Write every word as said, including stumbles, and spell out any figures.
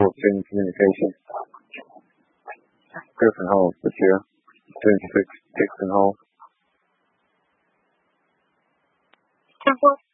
chain communication. Griffin Hall, Secure. twenty-six, Dixon Hall. Temple.